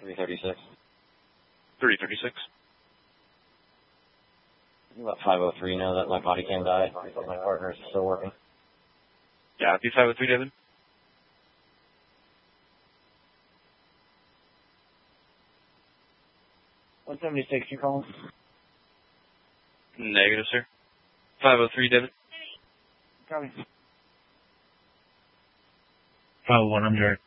336. 336. About 503 know that my body cam died, but my partner's still working. Yeah, B503, David. $176, you calling? Negative, sir. 503, David. Copy. 501, I'm Jared.